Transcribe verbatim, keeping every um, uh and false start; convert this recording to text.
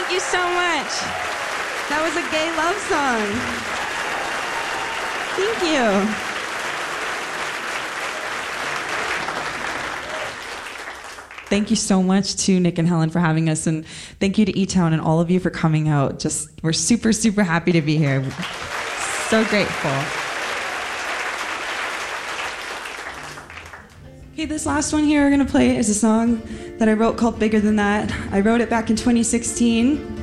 Thank you so much. That was a gay love song. Thank you. Thank you so much to Nick and Helen for having us, and thank you to E-Town and all of you for coming out. Just, we're super, super happy to be here. So grateful. Okay, this last one here we're gonna play is a song that I wrote called Bigger Than That. I wrote it back in twenty sixteen.